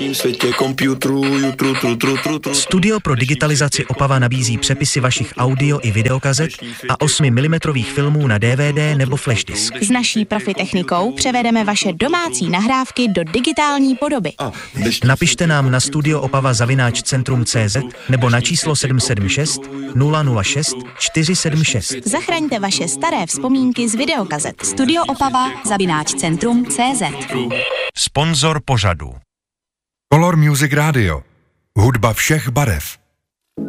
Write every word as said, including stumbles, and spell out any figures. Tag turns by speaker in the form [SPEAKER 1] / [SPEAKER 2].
[SPEAKER 1] dnešním světě komputerů, jutru, tru, tru, tru, tru.
[SPEAKER 2] Studio pro digitalizaci Opava nabízí přepisy vašich audio i videokazet a osmi milimetrových filmů na D V D nebo flash disk.
[SPEAKER 3] S naší profi technikou převedeme vaše domácí nahrávky do digitální podoby.
[SPEAKER 2] Napište nám na studioopava zavináč centrum tečka cé zet nebo na číslo sedm sedm šest nula nula šest čtyři sedm šest.
[SPEAKER 3] Zachraňte vaše staré vzpomínky z videokazet.
[SPEAKER 4] Studioopava zavináč centrum tečka cé zet.
[SPEAKER 2] Sponzor pořadu
[SPEAKER 5] Color Music Radio. Hudba všech barev.